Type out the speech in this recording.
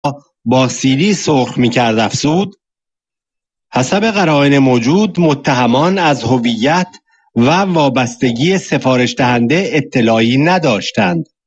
با سیلی سرخ می‌کرد افزود: حسب قرائن موجود متهمان از هویت و وابستگی سفارش دهنده اطلاعی نداشتند.